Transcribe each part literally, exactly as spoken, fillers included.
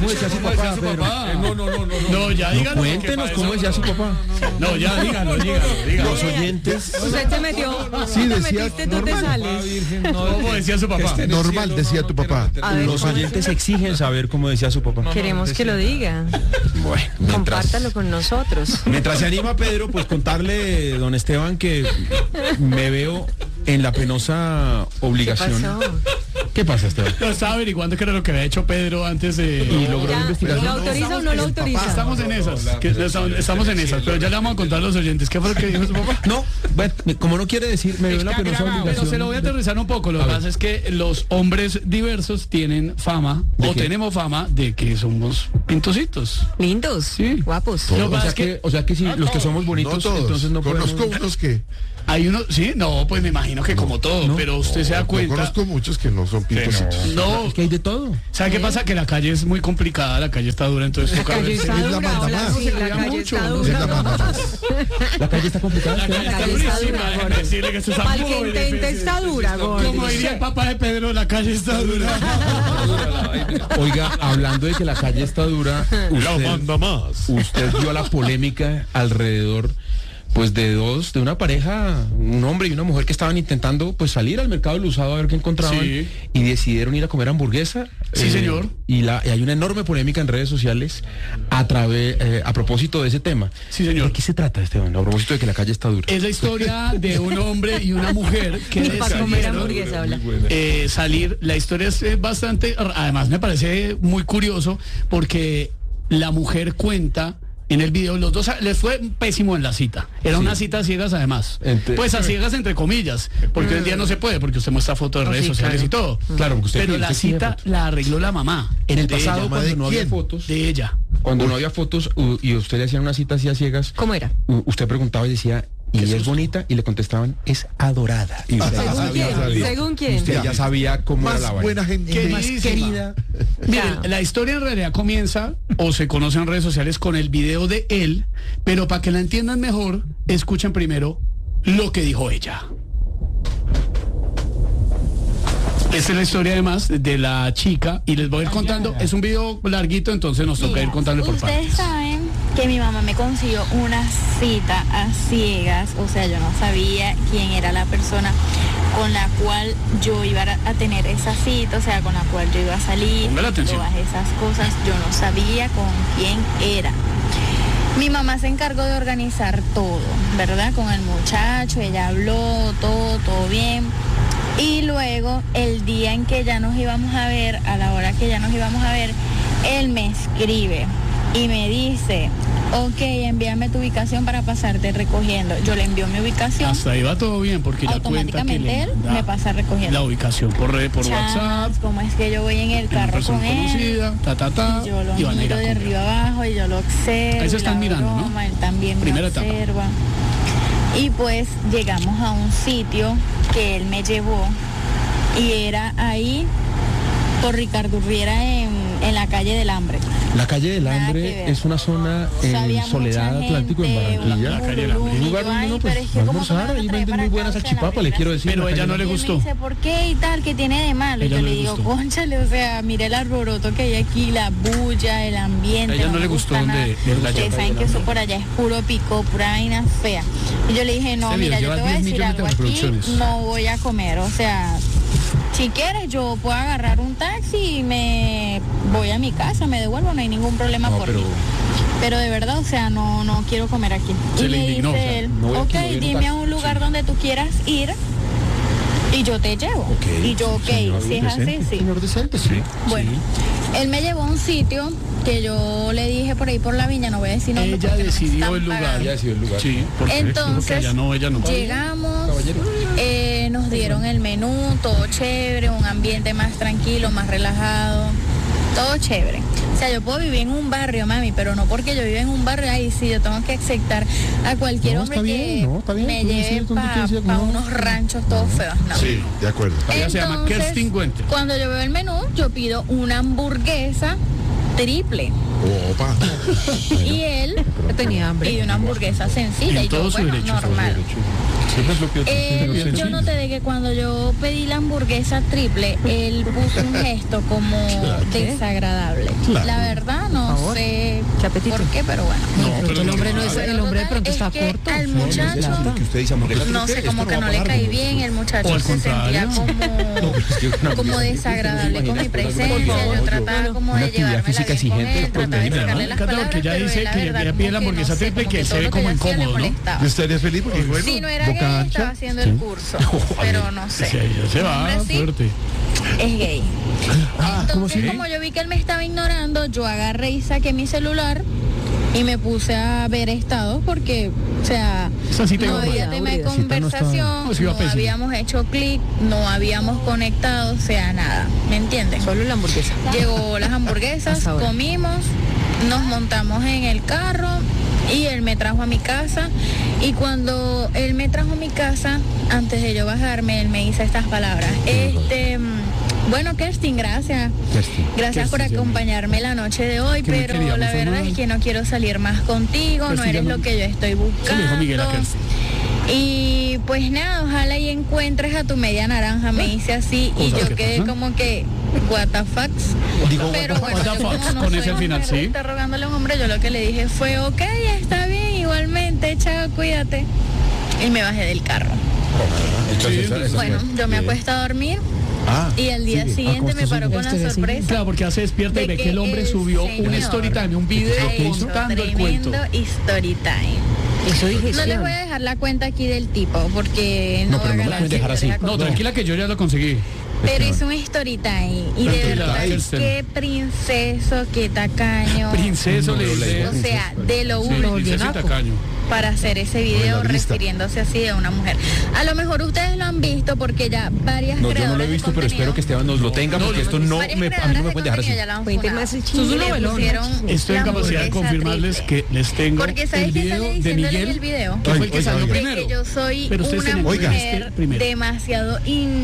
¿Cómo decía su papá? Eh, no, no, no, no. No, ya No, díganos. cuéntenos cómo decía su papá. No, ya díganos, díganos, díganos. Los oyentes. Usted se metió. Sí, te decía metiste, tú te normal. sales. ¿Cómo decía su papá? Normal, decía tu papá. A ver, Los oyentes exigen saber cómo decía su papá. queremos que lo diga. Bueno, mientras, Compártalo con nosotros. mientras se anima Pedro, pues contarle, don Esteban, que me veo en la penosa ¿Qué obligación. pasó? ¿Qué pasa, Esteban? Lo estaba averiguando qué era lo que había hecho Pedro antes de... Y logró Ya, investigar. ¿lo autoriza o no lo autoriza? Estamos en esas, que estamos, estamos en esas, pero ya le vamos a contar a los oyentes. ¿Qué fue lo que dijo su papá? No, bueno, como no quiere decir, me veo en la penosa Pero obligación. se lo voy a aterrizar un poco. Lo que pasa es que los hombres diversos tienen fama, ¿De o qué? tenemos fama, de que somos pintositos. Lindos, Sí. guapos. Lo que O pasa sea es que- que, o sea que si los que somos No bonitos, todos. entonces no podemos. Conozco unos que... Hay uno, sí, no, pues me imagino que como todo, pero usted se da Yo cuenta. conozco muchos que no son pintositos. No, Es que hay de todo. ¿sabe qué pasa? Que la calle es muy complicada, la calle está dura, entonces La toca calle verse- está es la dura, manda hola, más. sí, la Cuida calle mucho, está ¿no? Es la dura. manda más. La calle está complicada. La Esteban. calle está calle está durísima, dura, déjeme gordo. decirle que eso está Para el muy que intente difícil. está dura, gordo. Como diría el papá de Pedro, la calle está dura. Oiga, hablando de que la calle está dura, usted, más. usted vio la polémica alrededor pues de dos, de una pareja, un hombre y una mujer que estaban intentando pues salir al mercado del usado a ver qué encontraban Sí. y decidieron ir a comer hamburguesa. Sí, señor. Y, la, y hay una enorme polémica en redes sociales a través, eh, a propósito de ese tema. Sí, señor. ¿De qué se trata, Esteban? A propósito de que la calle está dura. Es la historia de un hombre y una mujer que Ni para comer decidieron, hamburguesa, habla. eh, salir. La historia es eh, bastante, además me parece muy curioso porque la mujer cuenta en el video, los dos les fue pésimo en la cita. Era Sí. una cita a ciegas además. Entre- Pues a ciegas entre comillas, porque hoy en día no se puede porque usted muestra fotos de Oh, redes sí, sociales claro. y todo. Claro, porque usted Pero usted la tiene cita fotos. la arregló la mamá. En el de pasado, ella, cuando ¿de no había quién? fotos, de ella. cuando no había fotos u- y usted le hacían una cita así a ciegas, ¿Cómo era? u- usted preguntaba y decía, ¿y ella es bonita? Y le contestaban, es adorada. Y usted, ya ¿Según sabía, quién? sabía. ¿Según quién? usted ya sabía cómo era Más la vaina. buena gente. Más querida. Miren, Ya. la historia en realidad comienza o se conoce en redes sociales con el video de él, pero para que la entiendan mejor, escuchen primero lo que dijo ella. Esta es la historia además de la chica y les voy a ir contando, es un video larguito, entonces nos toca ir contando por Ustedes partes. saben que mi mamá me consiguió una cita a ciegas, o sea, yo no sabía quién era la persona con la cual yo iba a a tener esa cita, o sea, con la cual yo iba a salir, Póngale atención. todas esas cosas, yo no sabía con quién era. Mi mamá se encargó de organizar todo, ¿verdad? Con el muchacho, ella habló, todo, todo bien. Y luego, el día en que ya nos íbamos a ver, a la hora que ya nos íbamos a ver, él me escribe y me dice, ok, envíame tu ubicación para pasarte recogiendo. Yo le envío mi ubicación, Hasta ahí va todo bien porque ya cuenta que automáticamente le él da me pasa recogiendo. la ubicación por red, por Chamas, WhatsApp, cómo es que yo voy en el una carro persona con él. conocida, ta ta ta, Y yo lo y van a ir miro a de comer. arriba abajo y yo lo observo. Ahí se y están la mirando, ¿no? broma, él también Primera me etapa. observa. Y pues llegamos a un sitio que él me llevó y era ahí por Ricardo Urriera en, en la calle del Hambre. La calle del Nada que Hambre ver. es una zona en Había Soledad mucha Atlántico, en gente, Barranquilla. La calle del bululú, Hambre. Un y lugar yo, donde ay, uno pero pues es que va a como almorzar, que me ahí lo trae venden para muy acá, buena o sea, la salchipapa, le vibra quiero así. decir. Pero la ella calle no del le Hambre. gustó. Y me dice, ¿por qué y tal? ¿Qué tiene de malo? Y Ella yo no le le digo, gustó. cónchale, o sea, mire el alboroto que hay aquí, la bulla, el ambiente. A ella no me le gusta gustó nada. donde- donde la Ustedes llevó. saben que eso por allá es puro pico, pura vaina fea. Y yo le dije, no, Este mira, video yo te lleva voy a diez decir millones de algo aquí, reproducciones. no voy a comer, o sea, si quieres yo puedo agarrar un taxi y me voy a mi casa, me devuelvo, no hay ningún problema No, por pero- mí. Pero de verdad, o sea, no, no quiero comer aquí. Se y le le indignó, o sea, dice él, no voy ok, aquí, no voy en un dime a taxi". un lugar donde tú quieras ir y yo te llevo. Ok, Y yo, ok, señor si es así, decente, sí. Señor decente, sí. Bueno, él me llevó a un sitio que yo le dije por ahí por la viña, no voy a decir nombre. Ella porque no me decidió están el lugar. pagando. Ella decidió el lugar. Sí, porque dijo que Entonces, ella no, ella no. llegamos, Caballero. eh, nos dieron el menú, todo chévere, un ambiente más tranquilo, más relajado, todo chévere. O sea, yo puedo vivir en un barrio, mami, pero no porque yo vivo en un barrio, ahí sí, yo tengo que aceptar a cualquier No, hombre está que bien, no, está bien, me tú lleve decides donde para quieres ir, pa no. unos ranchos todos feos, no. Sí, de acuerdo. Ella se llama Entonces, Kerstin Güenter. Cuando yo veo el menú, yo pido una hamburguesa triple. Opa. Y él tenía hambre. pidió una hamburguesa sencilla En y yo, todo su bueno, derecho, normal. Siempre es lo que otro. Él, yo noté de que cuando yo pedí la hamburguesa triple, él puso un gesto como desagradable. Claro. La verdad no Por favor. sé Qué apetito. por qué, pero bueno. No, pero el hombre no es, Pero el hombre de total, pronto es está que corto. al muchacho, Que usted dice hamburguesa no triple, sé, como esto que va no a le pagar, caí ¿no? bien, el O muchacho al se sentía como, como desagradable con mi presencia, yo trataba como de llevármela bien con él, trataba de sacarle las palabras, porque ella pero dice él, la que verdad, ella pide la como que, hamburguesa no sé, triple, como que él se todo ve lo como yo hacía le incómodo, ¿no? molestaba. Yo estaría feliz porque bueno, Si no era boca gay, ancha. estaba haciendo el curso, pero no sé. Sí, ella se va Hombre, sí, fuerte. es gay. Ah, ¿cómo Entonces, así? como yo vi que él me estaba ignorando, yo agarré y saqué mi celular y me puse a ver estados porque, o sea, Esa sí te no iba había mal. tema de Cita no estaba- conversación, No, sí iba no pésimo. habíamos hecho clic, no habíamos conectado, o sea, nada, ¿me entienden? Solo la hamburguesa. Llegó las hamburguesas, Hasta ahora. comimos, nos montamos en el carro y él me trajo a mi casa. Y cuando él me trajo a mi casa, antes de yo bajarme, él me dice estas palabras. Este, mm, bueno, Kerstin, gracias. Kerstin. Gracias por Kerstin, acompañarme la noche de hoy, Que me pero quería, la muy verdad formal. es que no quiero salir más contigo, no Kerstin, eres ya lo no- que yo estoy Se lo dijo Miguel a buscando. Kerstin. Y pues nada, ojalá y encuentres a tu media naranja, me dice así, y Cosas yo que quedé pasan. como que, what the fuck. Digo, Pero what the bueno, fuck. yo What the como fuck, no con soy ese al final, mujer de ¿sí? estar rogándole a un hombre, yo lo que le dije fue, ok, está bien, igualmente, chao, cuídate. Y me bajé del carro. Sí, Bueno, yo me acuesto a dormir Ah, y al día sí. siguiente Ah, me paró con la Esto es así. sorpresa. Claro, porque hace despierta y de ve que el hombre el subió un señor story time, un video ha hecho contando el cuento. tremendo story time. Eso dije. No les voy a dejar la cuenta aquí del tipo porque no, No, pero va a no la ganar pueden dejar así. seguidores a No, costa. tranquila que yo ya lo conseguí. Pero hizo un story time y de Tranquila, verdad, Kirsten. qué princeso, qué tacaño. Princeso le dice. O sea, de lo Sí, uno princesa y tacaño. para hacer ese video Bueno, lista. refiriéndose así a una mujer. A lo mejor ustedes lo han visto porque ya varias No, yo no lo he creadoras de visto, pero contenido- espero que Esteban nos lo tenga, No, porque no, esto no varias me, a mí no creadoras me de pueden dejar así. contenido ya lo han Cuente funado. más el Y chisme. le Novelón, pusieron Estoy en la capacidad de hamburguesa confirmarles triple. que les tengo Porque ¿sabes el qué video sale de diciéndole en Miguel, el video? que fue el que Oiga, salió oiga. De primero. que yo soy Pero ustedes una tienen que ver mujer este primero. demasiado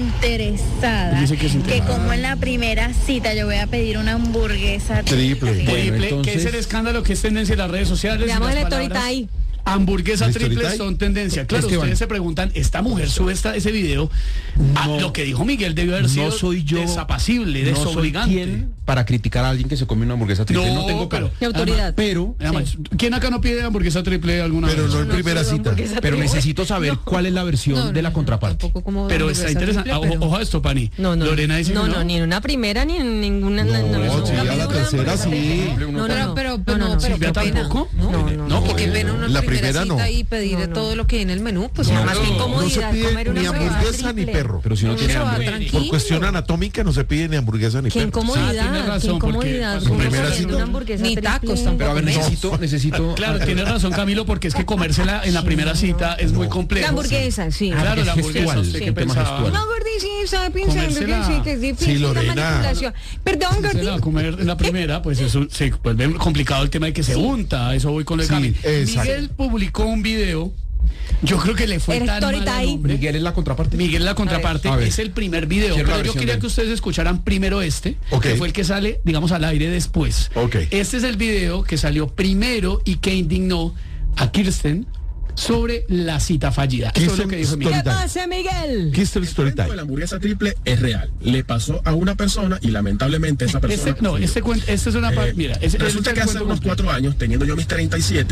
interesada, Dice que es que interesada. como en la primera cita yo voy a pedir una hamburguesa Triple. Bueno, Triple, entonces- que es el escándalo que es tendencia en las redes sociales. Veamos las el story palabras time. Hamburguesa ¿El story triple time? son tendencia. Claro, Esteban. ustedes se preguntan, esta mujer sube esta, ese video. Ah, No. lo que dijo Miguel debió haber sido No soy yo. desapacible, No soy desobligante. quien para criticar a alguien que se come una hamburguesa triple. No, No, tengo pero- pero, ¿Qué autoridad? pero, Además, ¿quién acá no pide hamburguesa triple alguna Pero vez? no en primera pido cita. hamburguesa pero triple. necesito saber No. cuál es la versión No, no, de la no, contraparte. tampoco como Pero está hamburguesa interesante. triple, Ah, pero- Ojo a esto, Pani. No, no, Lorena dice no, que no, ni en una primera ni en ninguna. No, no, sí, no, a la no, tercera no, sí. No, no, Pero, no, pero, no, pero, no, no, no, pero Silvia qué pena. tampoco. No, no, No, no. Y qué porque- pena una La primera, primera cita no. y pedir No, no. todo lo que hay en el menú, pues No, no, más que No se incomodidad pide comer una ni hamburguesa hamburguesa ni triple. perro. Pero si no Uno tiene se va hambre. tranquilo. Por cuestión anatómica no se pide ni hamburguesa ni Qué perro. Ah, incomodidad, tiene qué razón, porque incomodidad. pasó en Uno primera comiendo cita. una hamburguesa Ni triple. tacos Pero a ver, tampoco. necesito, necesito. Claro, tiene razón Camilo, porque es que comérsela en la primera cita es muy complejo. La hamburguesa, sí. Claro, es la hamburguesa, gestual, ¿usted sí, qué un tema pensaba? gestual. No, Gordy, sí, estaba pensando que Comérsela. sí, que es difícil Sí, la Lorena. manipulación. Perdón, Se la va a Gordy. comer en la primera, pues eso se pues ve complicado el tema de que se unta, a eso voy con lo de Sí, Cami. exacto. Miguel publicó un video, yo creo que le fue El tan story mal al time. hombre. Miguel es la contraparte. Miguel la contraparte A ver. es el primer video, Quiero la pero yo versión quería de él. que ustedes escucharan primero este, Ok. que fue el que sale, digamos, al aire después. Ok. Este es el video que salió primero y que indignó a Kirsten sobre la cita fallida. Eso es lo Kirsten que dijo Story Miguel. ¿Qué pasa, Miguel? ¿Qué es el story cuento de time? la hamburguesa triple es real. Le pasó a una persona y lamentablemente esa persona... Este, no, este cuento, este es una parte, Eh, mira, ese- resulta ese que hace cuento unos completo. cuatro años, teniendo yo mis treinta y siete,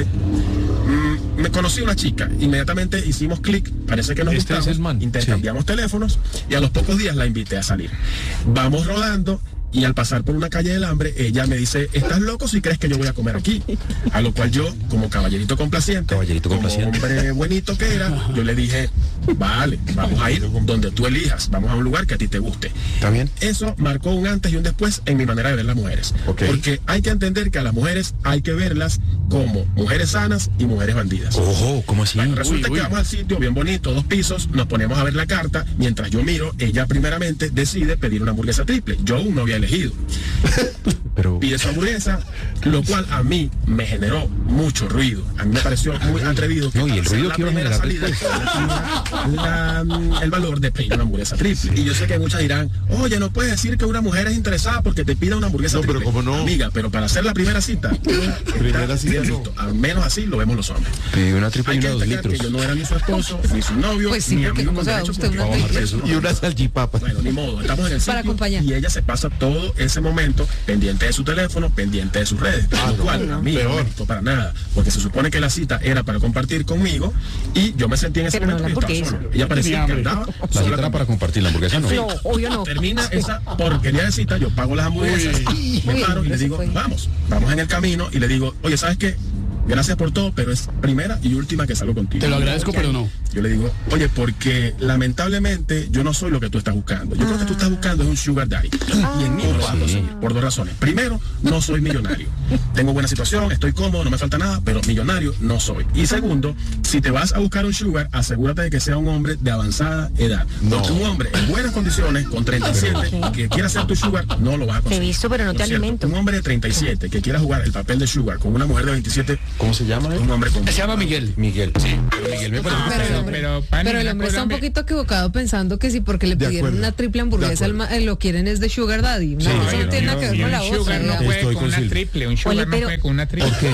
mm, me conocí a una chica. Inmediatamente hicimos clic, parece que nos Este es gustamos, el man. intercambiamos teléfonos y a los pocos días la invité a salir. Vamos rodando y al pasar por una calle del hambre, ella me dice, ¿estás loco si crees que yo voy a comer aquí? A lo cual yo, como caballerito complaciente, Caballerito como complaciente. hombre bonito que era, yo le dije, vale, vamos a ir donde tú elijas, vamos a un lugar que a ti te guste. ¿Está bien? Eso marcó un antes y un después en mi manera de ver las mujeres. Ok. Porque hay que entender que a las mujeres hay que verlas como mujeres sanas y mujeres bandidas. Ojo, ¿cómo así? Bueno, resulta Uy, uy. que vamos al sitio bien bonito, dos pisos, nos ponemos a ver la carta, mientras yo miro, ella primeramente decide pedir una hamburguesa triple. Yo aún no había elegido. Pero Pide su hamburguesa, lo cual a mí me generó mucho ruido. A mí me pareció muy atrevido que No, y el para hacer ruido la que iba a primera generar salida, la- la- el valor de pedir una hamburguesa triple. Y yo sé que muchas dirán, oye, no puedes decir que una mujer es interesada porque te pida una hamburguesa No, pero triple. ¿cómo no? Amiga, pero para hacer la primera cita, Primera está cita bien no. visto. Al menos así lo vemos los hombres. pedí una triple y Hay que una dos destacar litros. que yo no era ni su esposo, ni su novio, Pues sí, ni porque amigo ¿cómo con se va derecho, usted porque una vamos a triple? hacer eso. Y una salchipapa. Bueno, ni modo, estamos en el Para sitio acompañar. y ella se pasa todo ese momento pendiente de su teléfono, pendiente de sus redes, Ah, lo no, cual no, a mí no peor. me gustó para nada, porque se supone que la cita era para compartir conmigo y yo me sentí en ese Pero no momento la que estaba hamburguesa. solo. Ella parecía que hambre. andaba La sola cita era para compartir, la hamburguesa no. No, obvio no. Termina esa porquería de cita, yo pago las hamburguesas, me Uy, paro y le eso digo, fue. vamos, vamos en el camino y le digo, oye, ¿sabes qué? Gracias por todo, pero es primera y última que salgo contigo. Te lo agradezco, pero no. Yo le digo, oye, porque lamentablemente yo no soy lo que tú estás buscando. Yo creo que tú estás buscando es un sugar daddy. Y en mí no lo vas a conseguir, por dos razones. Primero, no soy millonario. Tengo buena situación, estoy cómodo, no me falta nada, pero millonario no soy. Y segundo, si te vas a buscar un sugar, asegúrate de que sea un hombre de avanzada edad. Porque un hombre en buenas condiciones, con treinta y siete, que quiera ser tu sugar, no lo vas a conseguir. Te he visto, pero no Por te cierto, alimento. Un hombre de treinta y siete que quiera jugar el papel de sugar con una mujer de veintisiete, ¿Cómo se llama? un hombre con... Se llama Miguel. Miguel. Sí. Pero Miguel me parece que Pero el está- hombre, pero, Pani, pero el una hombre está cosa un me- poquito equivocado pensando que si porque le De pidieron acuerdo. una triple De hamburguesa acuerdo. al ma- eh, lo quieren es de Sugar Daddy. No, Sí, eso no, no tiene no, nada que ver Ni con un la otra. sugar no ya. puede Estoy con con una Silvia. triple, un sugar Oye, no pero- puede con una triple. ¿Por qué?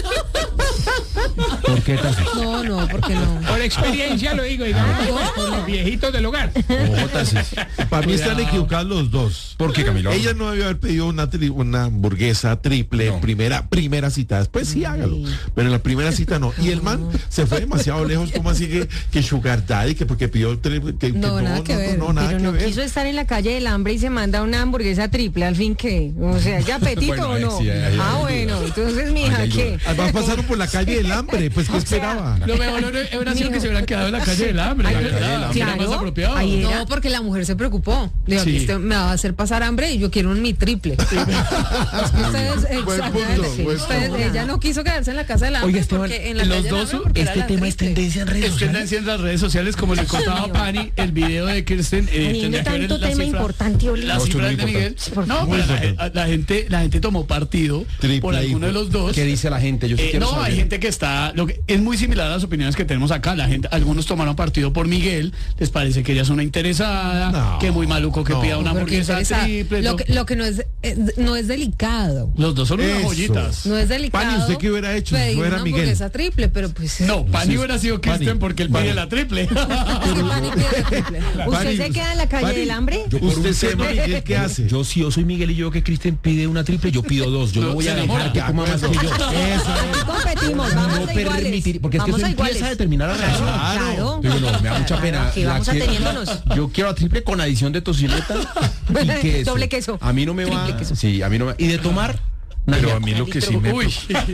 ¿Por qué, Tarcisio? No, no, porque no. Por experiencia lo digo, digamos, por los viejitos del hogar. Ojo, Tarcisio. Para mí están equivocados los dos. ¿Por qué, Camilo? Ella no debió haber pedido una, tri- una hamburguesa triple No. en primera, primera cita. Después sí hágalo. Pero en la primera cita no. Y el man se fue demasiado lejos. ¿Cómo así que, que Sugar Daddy? Que porque pidió triple. Que, que No, nada que ver. No, no, nada Pero que no ver. quiso estar en la calle del hambre y se manda una hamburguesa triple, al fin qué. O sea, ¿ya apetito Bueno, o ahí no? sí, ahí hay ah, duda. bueno, entonces, mija, Ahí hay ¿qué? Además pasaron por la calle del hambre. Pues ¿qué esperaba? Lo mejor hubiera sido que se hubieran quedado en la calle del hambre. Ay, la pero- verdad, claro, era más apropiado. ahí era. No, porque la mujer se preocupó. Le dijo, Sí. aquí usted me va a hacer pasar hambre y yo quiero un mi triple. Es que ustedes, Buen exactamente, punto, sí, buen ustedes- punto. ella no quiso quedarse en la casa del hambre Oiga, Esteban, porque en la los calle del dos- hambre porque era Este la tema es triple. tendencia en redes Es sociales. tendencia en las redes sociales, como le contaba Pani, el video de Kirsten. Eh, Teniendo tendría que ver tanto la tema cifra- importante, Oli. Las Ocho cifras muy de Miguel. importante. No, Muy pero la, importante. la gente, la gente tomó partido Triple, por alguno de hijo. los dos. ¿Qué dice la gente? Yo sí Eh, quiero no, saber. hay gente que está, lo que es muy similar a las opiniones que tenemos acá. La gente, algunos tomaron partido por Miguel, les parece que ella es una interesada, No, que muy maluco que no. pida una Porque hamburguesa interesada. triple. Lo no. que, lo que no es, eh, no es delicado. Los dos son unas Eso. joyitas. No es delicado. Pani, ¿usted qué hubiera hecho si pedir fuera una Miguel? hamburguesa triple, pero pues. No, Pani hubiera sido Kirsten Pani, porque él Pani. pide la triple. ¿Qué Pani pide triple? ¿Usted Pani, se queda en la calle Pani, del hambre? Yo por ¿Usted un siendo tema- Miguel qué hace? Yo si yo soy Miguel y yo que Kristen pide una triple, yo pido dos. Yo no, No, voy se a enamora. dejar que coma más que yo. Aquí competimos, vamos No a iguales. permitir, porque es que Vamos eso a empieza iguales. a determinar la relación. Claro. Digo, no, me da mucha pena. Aquí La vamos que- ateniéndonos. Yo quiero la triple con adición de tocineta y queso. Doble queso. A mí no me va. Triple queso. Sí, a mí no me. Y de tomar. Pero nada. a mí lo que sí me Uy.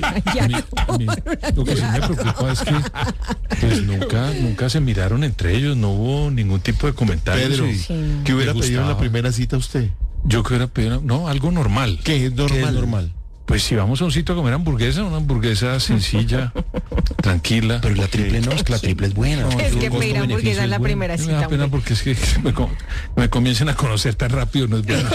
a mí- a mí lo que sí me preocupa es que pues nunca nunca se miraron entre ellos, no hubo ningún tipo de comentario. Pedro, y ¿qué hubiera me pedido en la gustaba. primera cita usted? Yo que hubiera pedido, no, algo normal. ¿Qué es normal? ¿Qué es normal? Pues si vamos a un sitio a comer hamburguesa, una hamburguesa sencilla, tranquila. Pero la porque- triple no, es que la triple es buena. No, Es yo que costo pedir hamburguesa beneficio en la es bueno. primera Me cita. da pena hombre. porque es que me, com- me comiencen a conocer tan rápido, no es bueno.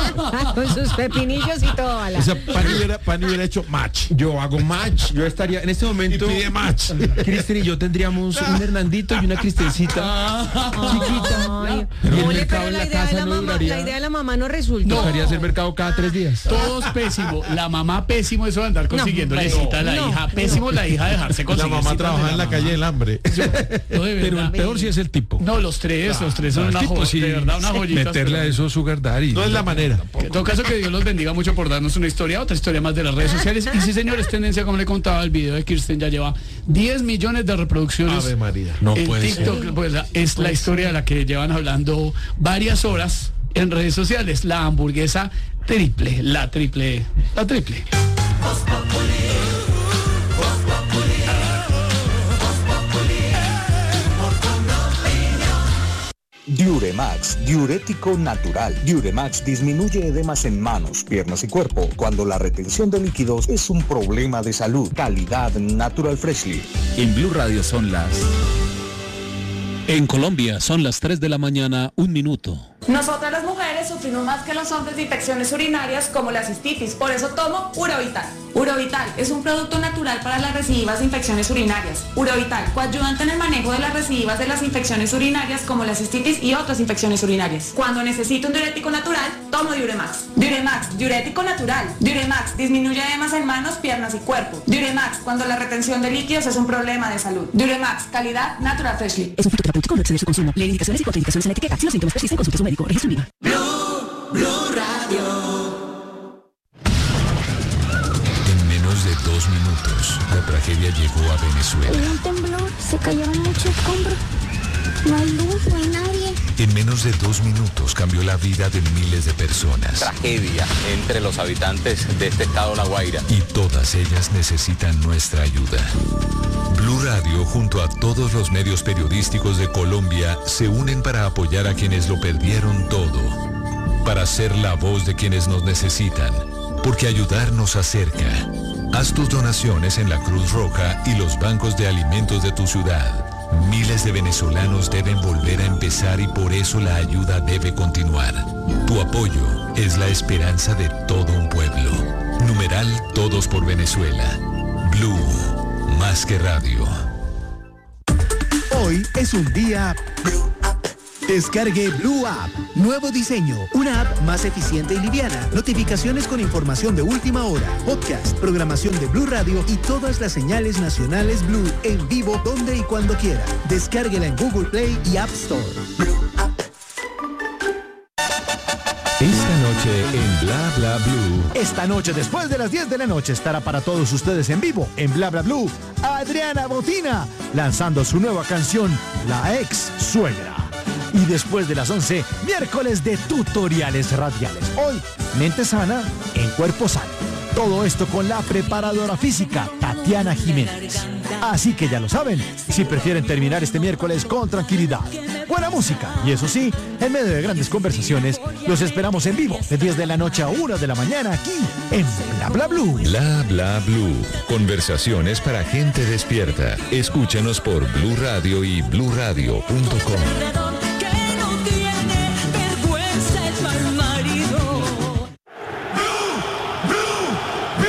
Con sus pepinillos y todo. ala. O sea, Pani hubiera, Pani hubiera hecho match. Yo hago match. Yo estaría en este Y momento. pide match. Kristen y yo tendríamos un Hernandito y una Kristencita chiquita. Ay, Y el ole, mercado pero en la la idea de casa la no mamá, duraría. la idea de la mamá no resultó. Tocaría hacer mercado cada tres días. Todos pésimo. La mamá pésimo eso de andar consiguiendo hombre, cita a la no. hija. Pésimo la hija dejarse La conseguir mamá citas de trabajaba en la mamá. calle del hambre. No, de Pero verdad. el peor sí es el tipo. No, los tres, los tres son El una tipo jo- sí, de verdad una joyita. meterle a eso sugar daddy. No es la manera. En todo caso, que Dios los bendiga mucho por darnos una historia, otra historia más de las redes sociales. Y sí, señores, tendencia, como le contaba, el video de Kirsten ya lleva diez millones de reproducciones. Ave María. No en puede TikTok, ser. pues, la- es la historia de la que llevan hablando varias horas en redes sociales. La hamburguesa triple, la triple, la triple. Diuremax, diurético natural. Diuremax disminuye edemas en manos, piernas y cuerpo cuando la retención de líquidos es un problema de salud. Calidad Natural Freshly. En Blue Radio son las... En Colombia son las tres de la mañana, un minuto. Nosotras las mujeres sufrimos más que los hombres de infecciones urinarias como la cistitis, por eso tomo Urovital. Urovital es un producto natural para las recidivas de infecciones urinarias. Urovital, coayudante en el manejo de las recidivas de las infecciones urinarias como la cistitis y otras infecciones urinarias. Cuando necesito un diurético natural, tomo Diuremax. Diuremax, diurético natural. Diuremax disminuye edemas en manos, piernas y cuerpo. Diuremax, cuando la retención de líquidos es un problema de salud. Diuremax, calidad Natural Freshly. Es un fitoterapéutico no excede su consumo. Lee indicaciones y contraindicaciones en la etiqueta. Si los síntomas persisten, consulte a su médico. Registro Viva. Blue, Blue Radio. En menos de dos minutos, la tragedia llegó a Venezuela. En un temblor se cayeron muchos escombros. No hay luz, no hay nadie. En menos de dos minutos cambió la vida de miles de personas. Tragedia entre los habitantes de este estado La Guaira. Y todas ellas necesitan nuestra ayuda. Blue Radio, junto a todos los medios periodísticos de Colombia, se unen para apoyar a quienes lo perdieron todo. Para ser la voz de quienes nos necesitan. Porque ayudar nos acerca. Haz tus donaciones en la Cruz Roja y los bancos de alimentos de tu ciudad. Miles de venezolanos deben volver a empezar y por eso la ayuda debe continuar. Tu apoyo es la esperanza de todo un pueblo. Numeral Todos por Venezuela. Blue, más que radio. Hoy es un día... Descargue Blue App. Nuevo diseño. Una app más eficiente y liviana. Notificaciones con información de última hora. Podcast, programación de Blue Radio y todas las señales nacionales Blue en vivo donde y cuando quiera. Descárguela en Google Play y App Store. Esta noche en Bla Bla Blue. Esta noche después de las diez de la noche estará para todos ustedes en vivo en Bla Bla Blue Adriana Botina lanzando su nueva canción La Ex Suegra. Y después de las once, miércoles de tutoriales radiales. Hoy, mente sana en cuerpo sano. Todo esto con la preparadora física Tatiana Jiménez. Así que ya lo saben, si prefieren terminar este miércoles con tranquilidad, buena música y eso sí, en medio de grandes conversaciones, los esperamos en vivo de diez de la noche a una de la mañana aquí en Bla Bla Blue. Bla Bla Blue. Conversaciones para gente despierta. Escúchanos por Blue Radio y blue radio punto com.